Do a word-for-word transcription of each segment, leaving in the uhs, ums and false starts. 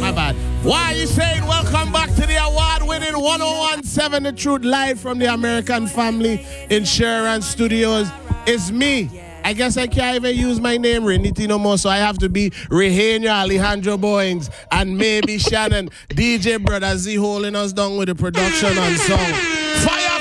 My bad. Why are you saying welcome back to the award-winning one oh one point seven The Truth live from the American Family Insurance Studios? It's me. I guess I can't even use my name Reniti no more, so I have to be Rehenio Alejandro Boynes and maybe Shannon, D J Brother Z holding us down with the production and song. Fire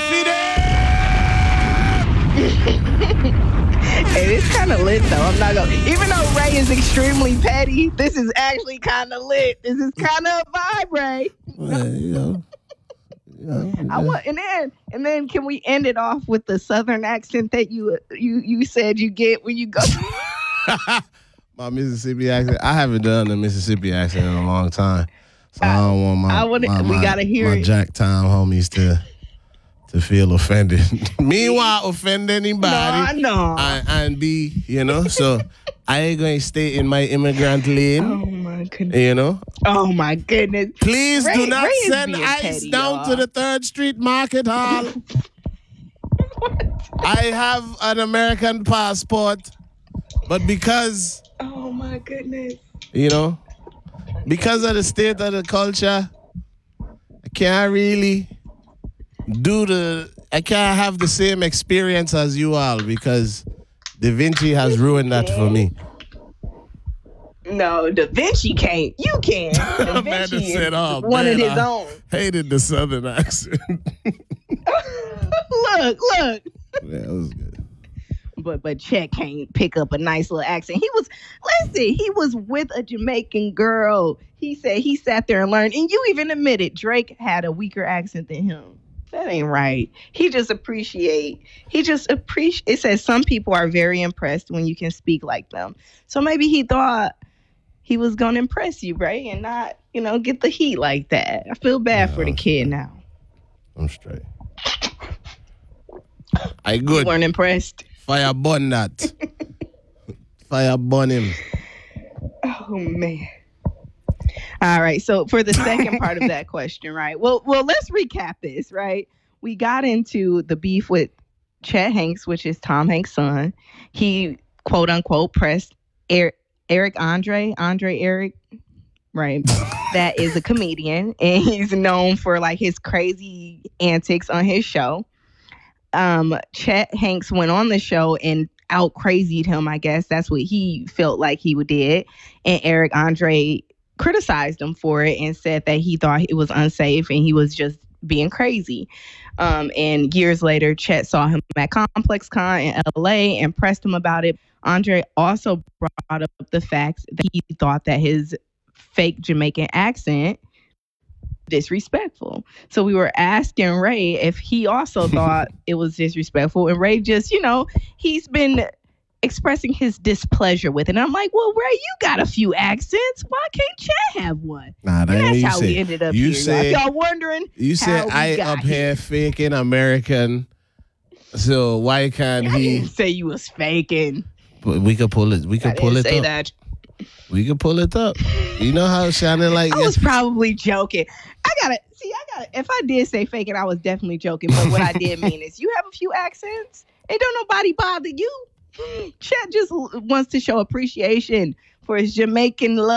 Fide! Hey, it's kind of lit though. I'm not gonna. Even though Ray is extremely petty, this is actually kind of lit. This is kind of a vibe, Ray. Well, you know. Yeah, yeah. I want, and then, and then, can we end it off with the Southern accent that you you you said you get when you go? My Mississippi accent. I haven't done the Mississippi accent in a long time, so I, I don't want my. I wanna, my, we my, gotta hear my it. Jack Time homies to to feel offended. Meanwhile, offend anybody. No, no. And, and be, you know, so I ain't gonna stay in my immigrant lane. Oh my goodness. You know. Oh my goodness. Please Ray, do not Ray is send being ice petty, down y'all. to the Third Street Market Hall. I have an American passport, but because, Oh my goodness. you know, because of the state of the culture, I can't really do the, I can't have the same experience as you all because Da Vinci has ruined that for me. No, Da Vinci can't. You can. Da Man Vinci said, is "Oh, one man, of his I own. hated the Southern accent." Look, look. Yeah, it was good. But but Chet can't pick up a nice little accent. He was, listen, he was with a Jamaican girl. He said he sat there and learned. And you even admitted Drake had a weaker accent than him. That ain't right. He just appreciate, he just appreciate, it says some people are very impressed when you can speak like them. So maybe he thought he was going to impress you, right? And not, you know, get the heat like that. I feel bad Yeah, for the I'm kid straight. now. I'm straight. I You good. weren't impressed. Fire burn that. Fire burn him. Oh man. All right. So for the second part of that question, right? Well, well, let's recap this, right? We got into the beef with Chet Hanks, which is Tom Hanks' son. He quote unquote pressed Eric, Eric Andre, Andre Eric, right? That is a comedian, and he's known for like his crazy antics on his show. Um, Chet Hanks went on the show and out crazied him. I guess that's what he felt like he did, and Eric Andre criticized him for it and said that he thought it was unsafe and he was just being crazy. Um, and years later, Chet saw him at Complex Con in L A and pressed him about it. Andre also brought up the fact that he thought that his fake Jamaican accent disrespectful. So we were asking Ray if he also thought it was disrespectful, and Ray just, you know, he's been expressing his displeasure with it. And I'm like, well, Ray, you got a few accents. Why can't Chet have one? Nah, that And ain't that's you how said. we ended up You here. said- y'all. If y'all wondering, You said how we I got up here faking American, so why can't I he? didn't say you was faking. But we could pull it. We I could pull didn't it say up. that. We could pull it up. You know how Shannon like. I was probably joking. I gotta see. I gotta. If I did say faking, I was definitely joking. But what I did mean is, you have a few accents, and don't nobody bother you. Chet just wants to show appreciation for his Jamaican love.